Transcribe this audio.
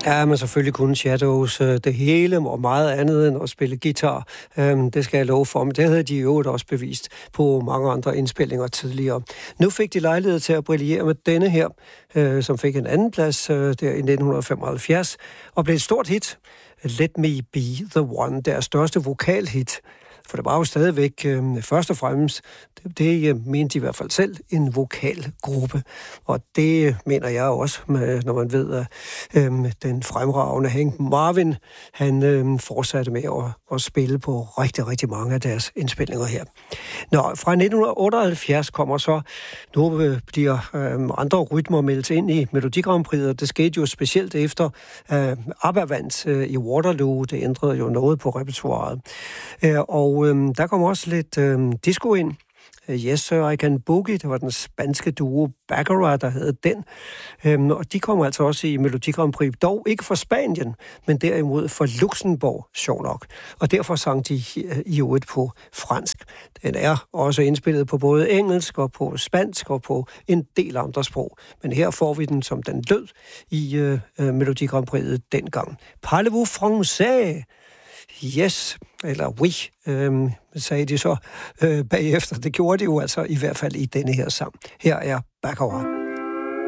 Ja, men selvfølgelig kunne Shadows det hele og meget andet end at spille guitar. Det skal jeg love for, men det havde de jo også bevist på mange andre indspillinger tidligere. Nu fik de lejlighed til at brillere med denne her, som fik en anden plads der i 1975, og blev et stort hit. Let Me Be The One, deres største vokalhit. For det var jo stadigvæk først og fremmest, det mente de i hvert fald selv, en vokalgruppe. Og det mener jeg også, når man ved, at den fremragende Hank Marvin, han fortsatte med at spille på rigtig, rigtig mange af deres indspilninger her. Nå, fra 1978 kommer så, nu bliver andre rytmer meldt ind i Melodi Grand Prix, og det skete jo specielt efter ABBA vandt i Waterloo. Det ændrede jo noget på repertoiret. Og der kom også lidt disco ind. Yes Sir, I Can Boogie, det var den spanske duo Baccarat, der havde den. Og de kom altså også i Melodi Grand Prix, dog ikke fra Spanien, men derimod fra Luxembourg, sjov nok. Og derfor sang de i øvrigt på fransk. Den er også indspillet på både engelsk og på spansk og på en del andre sprog. Men her får vi den, som den lød i Melodi Grand Prix dengang. Parlez-vous français? Yes, eller oui, sagde de så bagefter. Det gjorde de jo altså i hvert fald i denne her sang. Her er Baccarat.